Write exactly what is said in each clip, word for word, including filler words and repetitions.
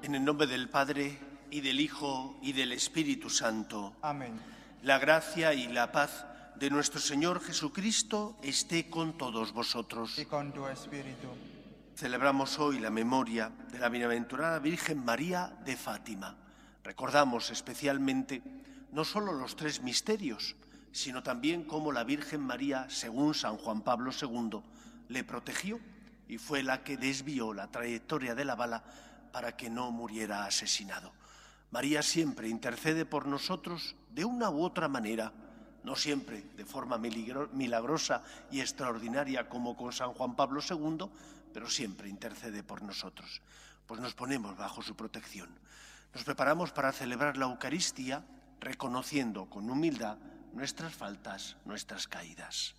En el nombre del Padre, y del Hijo, y del Espíritu Santo. Amén. La gracia y la paz de nuestro Señor Jesucristo esté con todos vosotros. Y con tu espíritu. Celebramos hoy la memoria de la bienaventurada Virgen María de Fátima. Recordamos especialmente no solo los tres misterios, sino también cómo la Virgen María, según San Juan Pablo segundo, le protegió y fue la que desvió la trayectoria de la bala para que no muriera asesinado. María siempre intercede por nosotros de una u otra manera, no siempre de forma milagrosa y extraordinaria como con San Juan Pablo segundo, pero siempre intercede por nosotros. Pues nos ponemos bajo su protección. Nos preparamos para celebrar la Eucaristía reconociendo con humildad nuestras faltas, nuestras caídas.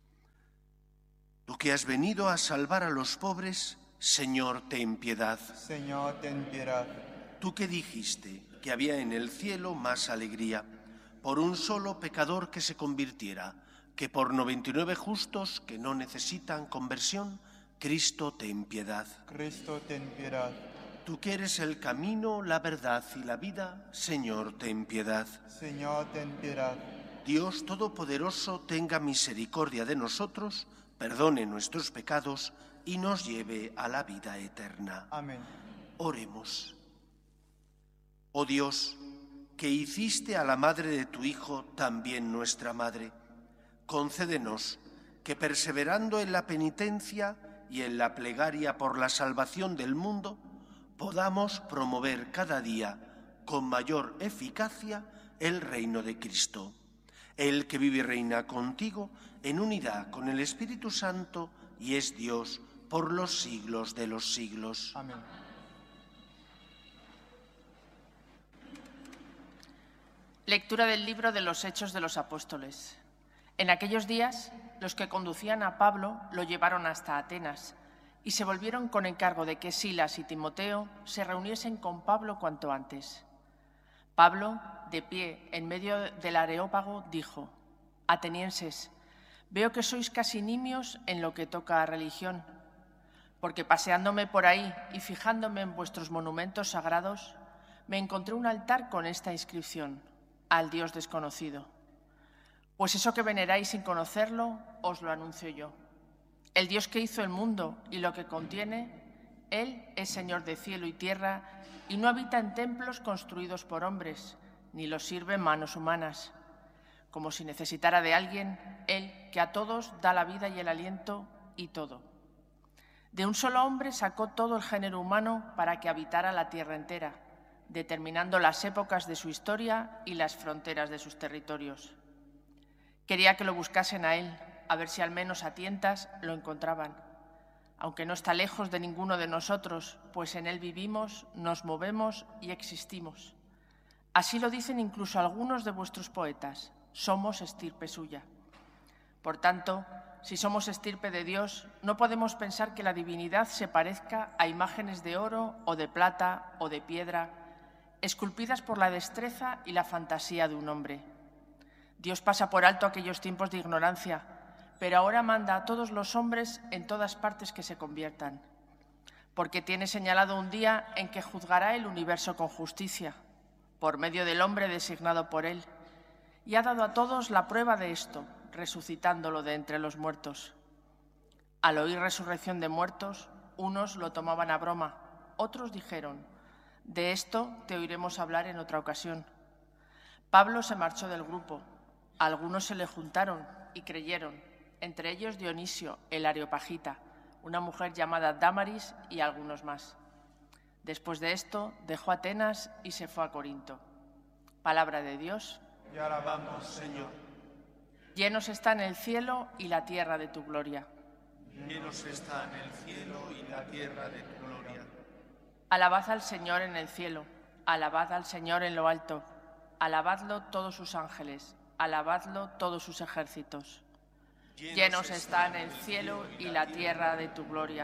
Tú que has venido a salvar a los pobres, Señor, ten piedad. Señor, ten piedad. Tú que dijiste que había en el cielo más alegría por un solo pecador que se convirtiera, que por noventa y nueve justos que no necesitan conversión, Cristo, ten piedad. Cristo, ten piedad. Tú que eres el camino, la verdad y la vida, Señor, ten piedad. Señor, ten piedad. Dios Todopoderoso tenga misericordia de nosotros, perdone nuestros pecados y nos lleve a la vida eterna. Amén. Oremos. Oh Dios, que hiciste a la madre de tu Hijo también nuestra madre, concédenos que perseverando en la penitencia y en la plegaria por la salvación del mundo, podamos promover cada día con mayor eficacia el reino de Cristo, el que vive y reina contigo en unidad con el Espíritu Santo y es Dios por los siglos de los siglos. Amén. Lectura del libro de los Hechos de los Apóstoles. En aquellos días, los que conducían a Pablo lo llevaron hasta Atenas y se volvieron con encargo de que Silas y Timoteo se reuniesen con Pablo cuanto antes. Pablo, de pie en medio del Areópago, dijo: «Atenienses, veo que sois casi nimios en lo que toca a religión, porque paseándome por ahí y fijándome en vuestros monumentos sagrados, me encontré un altar con esta inscripción: al Dios desconocido. Pues eso que veneráis sin conocerlo, os lo anuncio yo. El Dios que hizo el mundo y lo que contiene, Él es Señor de cielo y tierra y no habita en templos construidos por hombres, ni los sirven manos humanas. Como si necesitara de alguien, Él, que a todos da la vida y el aliento y todo. De un solo hombre sacó todo el género humano para que habitara la tierra entera, determinando las épocas de su historia y las fronteras de sus territorios. Quería que lo buscasen a Él, a ver si al menos a tientas lo encontraban, aunque no está lejos de ninguno de nosotros, pues en Él vivimos, nos movemos y existimos. Así lo dicen incluso algunos de vuestros poetas: somos estirpe suya. Por tanto, si somos estirpe de Dios, no podemos pensar que la divinidad se parezca a imágenes de oro o de plata o de piedra, esculpidas por la destreza y la fantasía de un hombre. Dios pasa por alto aquellos tiempos de ignorancia, pero ahora manda a todos los hombres en todas partes que se conviertan, porque tiene señalado un día en que juzgará el universo con justicia, por medio del hombre designado por Él, y ha dado a todos la prueba de esto, resucitándolo de entre los muertos. Al oír resurrección de muertos, unos lo tomaban a broma, otros dijeron: de esto te oiremos hablar en otra ocasión. Pablo se marchó del grupo. Algunos se le juntaron y creyeron, entre ellos Dionisio, el Areopagita, una mujer llamada Dámaris y algunos más. Después de esto, dejó Atenas y se fue a Corinto. Palabra de Dios. Te alabamos, Señor. Llenos están el cielo y la tierra de tu gloria. Llenos están el cielo y la tierra de tu gloria. Alabad al Señor en el cielo, alabad al Señor en lo alto, alabadlo todos sus ángeles, alabadlo todos sus ejércitos. Llenos están el cielo y la tierra de tu gloria.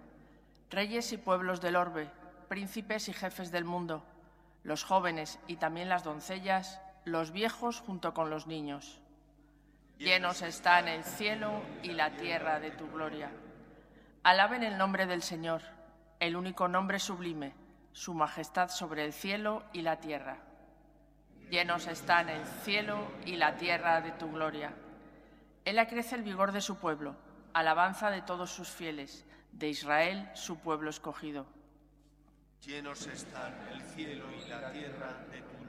Reyes y pueblos del orbe, príncipes y jefes del mundo, los jóvenes y también las doncellas, los viejos junto con los niños. Llenos están el cielo y la tierra de tu gloria. Alaben el nombre del Señor, el único nombre sublime, su majestad sobre el cielo y la tierra. Llenos están el cielo y la tierra de tu gloria. Él acrece el vigor de su pueblo, alabanza de todos sus fieles, de Israel su pueblo escogido. Llenos están el cielo y la tierra de tu